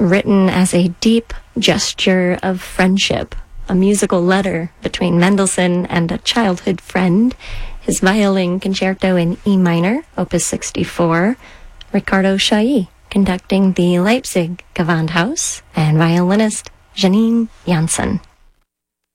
written as a deep gesture of friendship, a musical letter between Mendelssohn and a childhood friend, his violin concerto in E minor, opus 64, Ricardo Chailly conducting the Leipzig Gewandhaus, and violinist Janine Janssen.